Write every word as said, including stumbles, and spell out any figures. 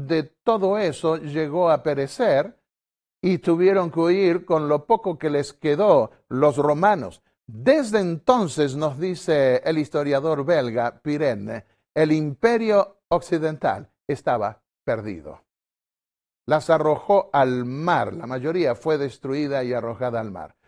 de todo eso llegó a perecer y tuvieron que huir con lo poco que les quedó los romanos. Desde entonces, nos dice el historiador belga Pirenne, el imperio occidental estaba perdido. Las arrojó al mar, la mayoría fue destruida y arrojada al mar.